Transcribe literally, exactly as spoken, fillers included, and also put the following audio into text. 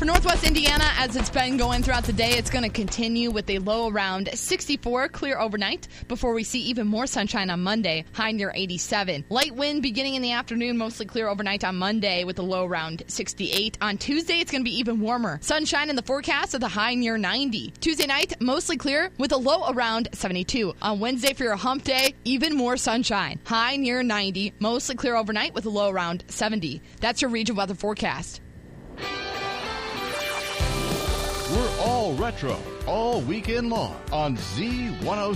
For northwest Indiana, as it's been going throughout the day, it's going to continue with a low around sixty-four, clear overnight, before we see even more sunshine on Monday, high near eighty-seven. Light wind beginning in the afternoon, mostly clear overnight on Monday with a low around sixty-eight. On Tuesday, it's going to be even warmer. Sunshine in the forecast with a high near ninety. Tuesday night, mostly clear with a low around seventy-two. On Wednesday for your hump day, even more sunshine. High near ninety, mostly clear overnight with a low around seventy. That's your region weather forecast. We're all retro, all weekend long on Z one oh